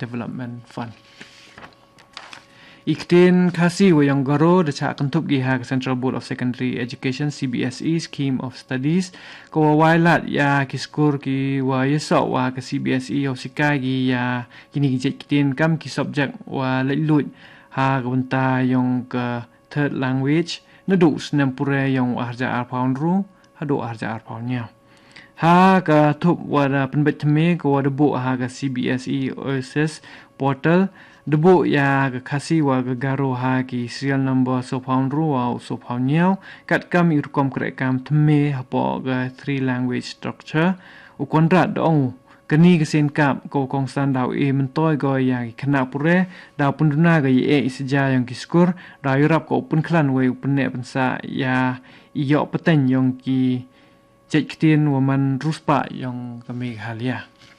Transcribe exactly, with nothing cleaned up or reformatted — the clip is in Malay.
Development Fund. Iktin kasi wa yang garo da cha kentup gi ha Central Board of Secondary Education C B S E Scheme of Studies ko wa wailat ya kiskur ki wa yeso wa ke C B S E of sikai gi ya kini gi iktin kam ki subject wa lelut ha gunta yang ke third language nadu snampure yang arja arpaun ru hadu arja arpaunnya ha ka thup wa da penbet me ko wa debu ha ka C B S E O S S portal debu ya ke kasi wa ke garo ha ki serial number so pound ru wa so pound nyau kat kam ir kom krek kam thme hapo ke three language structure u konrat dong kani ke sen kap ko kong san daw e mentoy go ya khana pure daw punduna ga e isja yang kiskur daw yurap ko pun klan we penne pensa ya iyo peten yang ki cek tin wa man ruspa yang kami halia